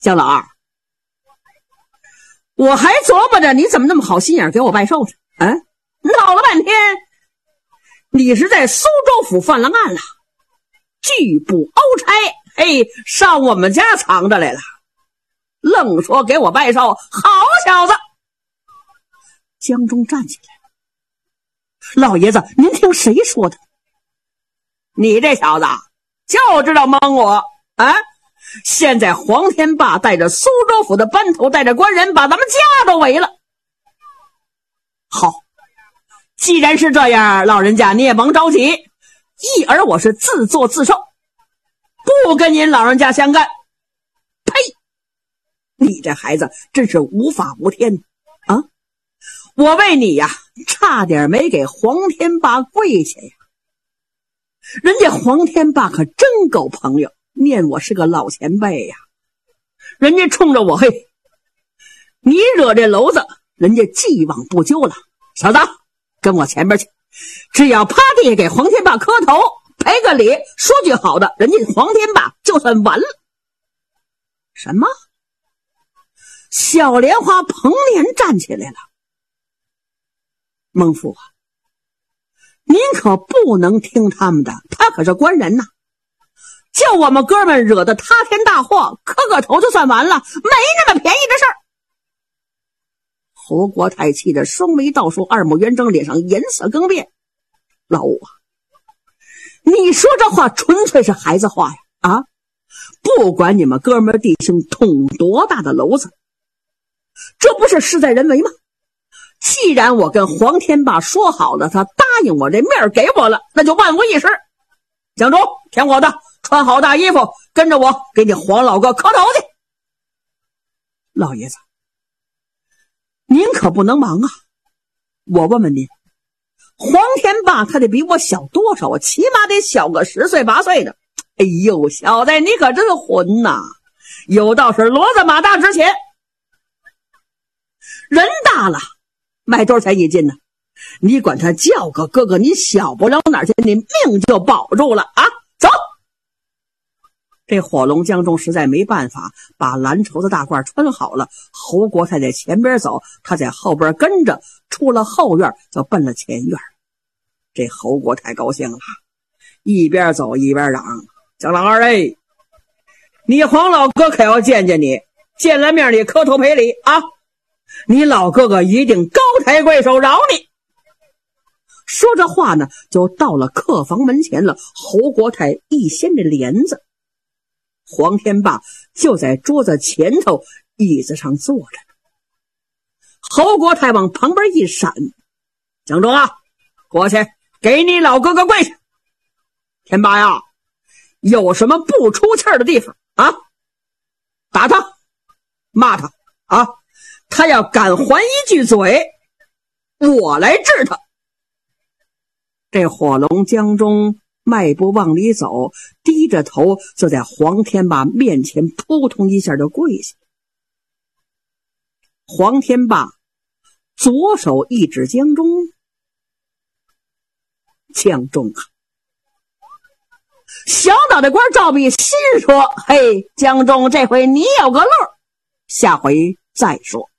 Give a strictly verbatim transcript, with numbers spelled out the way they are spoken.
江老二，我还琢磨着你怎么那么好心眼给我拜寿呢？啊，闹了半天，你是在苏州府犯了案了，拒捕欧差，嘿，上我们家藏着来了，愣说给我拜寿，好小子！江中站起来，老爷子，您听谁说的？你这小子就知道蒙我啊！现在黄天霸带着苏州府的班头，带着官人把咱们家都围了。好，既然是这样，老人家你也甭着急，一儿我是自作自受，不跟您老人家相干。呸！你这孩子真是无法无天啊！我为你呀，差点没给黄天霸跪下呀！人家黄天霸可真够朋友，念我是个老前辈呀。人家冲着我，嘿，你惹这娄子，人家既往不咎了。小子，跟我前边去，只要趴地下给黄天霸磕头，赔个礼，说句好的，人家黄天霸就算完了。什么？小莲花彭莲站起来了。孟父啊，您可不能听他们的，他可是官人呐，叫我们哥们惹得塌天大祸，磕个头就算完了，没那么便宜的事儿。侯国泰气得双眉倒竖，二目圆睁，脸上颜色更变。老五啊，你说这话纯粹是孩子话呀！啊，不管你们哥们弟兄捅多大的娄子，这不是事在人为吗？既然我跟黄天霸说好了，他答应我，这面给我了，那就万无一失。江中，听我的，穿好大衣服，跟着我给你黄老哥磕头去。老爷子，您可不能忙啊！我问问您，黄天霸他得比我小多少啊？起码得小个十岁八岁的。哎呦，小子，你可真混呐！有道是骡子马大值钱，人大了卖多少钱一斤呢？你管他叫个哥哥，你小不了哪儿去，你命就保住了啊！走！这火龙江中实在没办法，把蓝绸子大褂穿好了。侯国泰在前边走，他在后边跟着，出了后院就奔了前院。这侯国泰高兴了，一边走一边嚷：江老二哎，你黄老哥可要见见你，见了面你磕头赔礼啊！你老哥哥一定高抬贵手饶你。说着话呢，就到了客房门前了。侯国泰一掀着帘子，黄天霸就在桌子前头椅子上坐着。侯国泰往旁边一闪：江中啊，过去给你老哥哥跪下。天霸呀，有什么不出气儿的地方啊？打他，骂他啊！他要敢还一句嘴，我来治他。这火龙江中迈步往里走，低着头就在黄天霸面前扑通一下就跪下。黄天霸左手一指江中：江中啊！小脑袋瓜赵弼心说：嘿，江中这回你有个乐，下回再说。